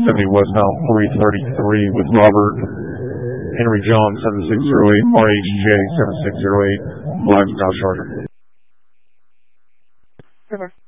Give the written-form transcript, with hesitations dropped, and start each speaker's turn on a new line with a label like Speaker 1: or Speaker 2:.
Speaker 1: 70 westbound 333 with Robert Henry John 7608, RHJ 7608, Black Scout Charger.